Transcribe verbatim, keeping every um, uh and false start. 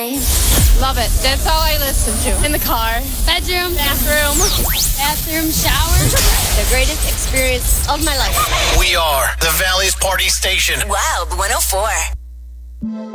time. Love it. That's all I listen to. In the car. Bedroom. Bathroom. Bathroom. Shower. The greatest experience of my life. We are the Valley's Party Station. Wow, one oh four.